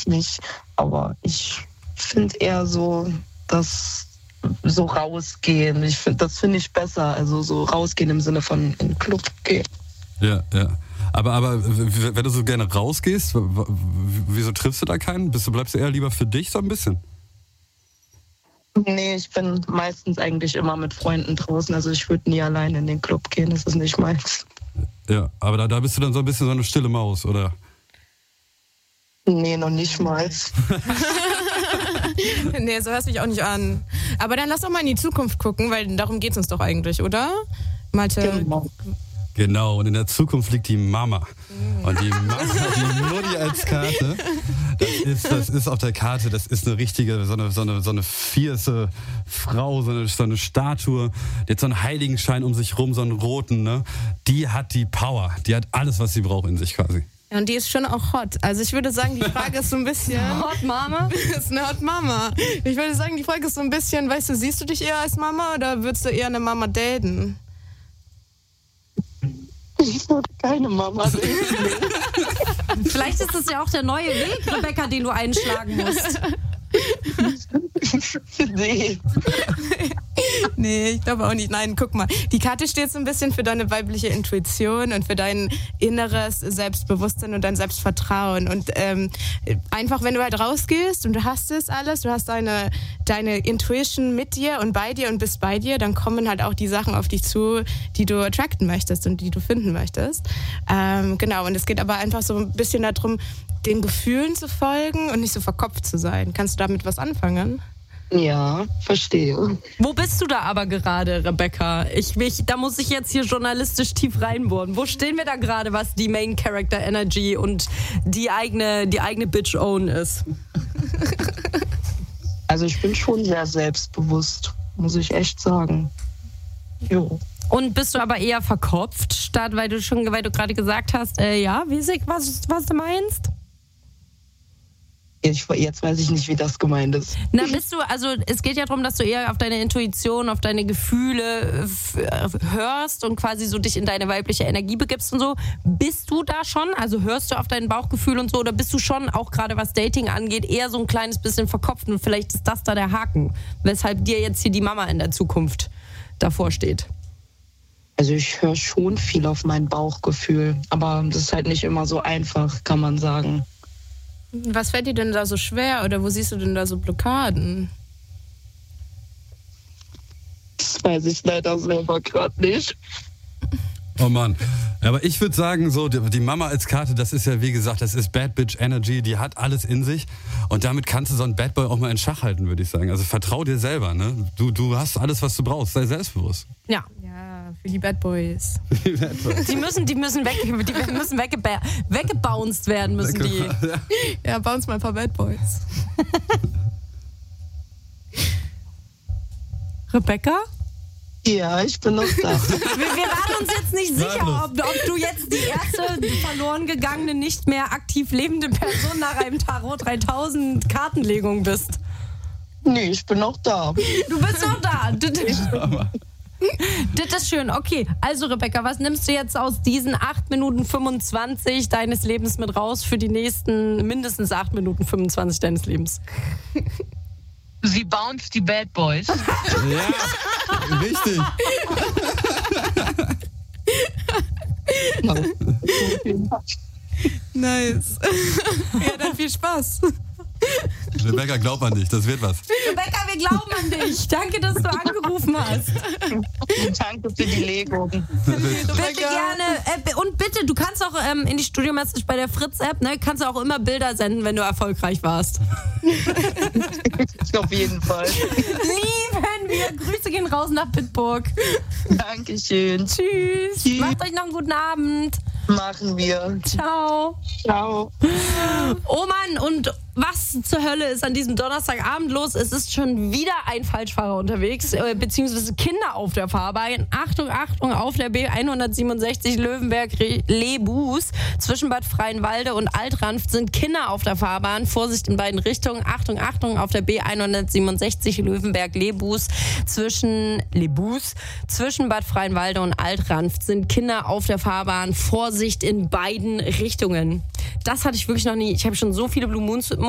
jetzt nicht. Aber ich finde eher so, dass so rausgehen. Das finde ich besser. Also so rausgehen im Sinne von in den Club gehen. Ja. Aber wenn du so gerne rausgehst, wieso triffst du da keinen? Bleibst du eher lieber für dich so ein bisschen? Nee, ich bin meistens eigentlich immer mit Freunden draußen. Also ich würde nie alleine in den Club gehen. Das ist nicht meins. Ja, aber da bist du dann so ein bisschen so eine stille Maus, oder? Nee, noch nicht mal. Nee, so hörst du dich auch nicht an. Aber dann lass doch mal in die Zukunft gucken, weil darum geht's uns doch eigentlich, oder? Malte. Genau, und in der Zukunft liegt die Mama. Und die Mama, die Mutti als Karte, das ist auf der Karte, das ist eine richtige, so eine fierce Frau, so eine Statue, die hat so einen Heiligenschein um sich rum, so einen roten, ne? Die hat die Power, die hat alles, was sie braucht in sich quasi. Ja, und die ist schon auch hot. Also ich würde sagen, die Frage ist so ein bisschen... Hot Mama? ist eine Hot Mama. Ich würde sagen, die Frage ist so ein bisschen, weißt du, siehst du dich eher als Mama oder würdest du eher eine Mama daten? Ich würde keine Mama daten. Vielleicht ist das ja auch der neue Weg, Rebecca, den du einschlagen musst. Nee, ich glaube auch nicht. Nein, guck mal. Die Karte steht so ein bisschen für deine weibliche Intuition und für dein inneres Selbstbewusstsein und dein Selbstvertrauen. Und einfach, wenn du halt rausgehst und du hast das alles, du hast deine Intuition mit dir und bei dir und bist bei dir, dann kommen halt auch die Sachen auf dich zu, die du attracten möchtest und die du finden möchtest. Genau, und es geht aber einfach so ein bisschen darum, den Gefühlen zu folgen und nicht so verkopft zu sein. Kannst du damit was anfangen? Ja, verstehe. Wo bist du da aber gerade, Rebecca? Da muss ich jetzt hier journalistisch tief reinbohren. Wo stehen wir da gerade, was die Main Character Energy und die eigene Bitch Own ist? Also ich bin schon sehr selbstbewusst, muss ich echt sagen. Jo. Und bist du aber eher verkopft, statt, weil du gerade gesagt hast, was du meinst? Jetzt weiß ich nicht, wie das gemeint ist. Na, es geht ja darum, dass du eher auf deine Intuition, auf deine Gefühle hörst und quasi so dich in deine weibliche Energie begibst und so. Bist du da schon? Also hörst du auf dein Bauchgefühl und so? Oder bist du schon, auch gerade was Dating angeht, eher so ein kleines bisschen verkopft und vielleicht ist das da der Haken, weshalb dir jetzt hier die Mama in der Zukunft davor steht? Also ich höre schon viel auf mein Bauchgefühl, aber das ist halt nicht immer so einfach, kann man sagen. Was fällt dir denn da so schwer oder wo siehst du denn da so Blockaden? Das weiß ich leider selber gerade nicht. Oh Mann. Aber ich würde sagen, so die Mama als Karte, das ist ja wie gesagt, das ist Bad Bitch Energy, die hat alles in sich und damit kannst du so einen Bad Boy auch mal in Schach halten, würde ich sagen. Also vertrau dir selber, ne? Du hast alles, was du brauchst, sei selbstbewusst. Ja. Ja, für die Bad Boys. Die müssen weggebounced werden, müssen die. Ja, bounce mal ein paar Bad Boys. Rebecca? Ja, ich bin noch da. Wir waren uns jetzt nicht sicher, ob du jetzt die erste verloren gegangene, nicht mehr aktiv lebende Person nach einem Tarot 3000 Kartenlegung bist. Nee, ich bin noch da. Du bist noch da. Das ist schön. Okay, also Rebecca, was nimmst du jetzt aus diesen 8 Minuten 25 deines Lebens mit raus für die nächsten mindestens 8 Minuten 25 deines Lebens? Sie bounced die Bad Boys. Ja, richtig. Nice. Ja, dann viel Spaß. Rebecca, glaub an dich, das wird was. Rebecca, wir glauben an dich. Danke, dass du angerufen hast. Danke für die Legung. Bitte gerne. Und bitte, du kannst auch in die Studio-Message bei der Fritz-App, ne, kannst du auch immer Bilder senden, wenn du erfolgreich warst. Auf jeden Fall. Lieben wir. Grüße gehen raus nach Bitburg. Dankeschön. Tschüss. Tschüss. Macht euch noch einen guten Abend. Machen wir. Ciao. Ciao. Oh Mann, und was zur Hölle ist an diesem Donnerstagabend los? Es ist schon wieder ein Falschfahrer unterwegs, beziehungsweise Kinder auf der Fahrbahn. Achtung, Achtung, auf der B167 Löwenberg-Lebus zwischen Bad Freienwalde und Altranft sind Kinder auf der Fahrbahn. Vorsicht in beiden Richtungen. Achtung, Achtung, auf der B167 Löwenberg-Lebus zwischen Bad Freienwalde und Altranft sind Kinder auf der Fahrbahn. Vorsicht in beiden Richtungen. Das hatte ich wirklich noch nie. Ich habe schon so viele Blue Moons